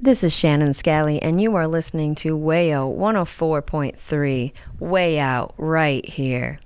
This is Shannon Scally, and you are listening to WAYO 104.3, Way Out, right here.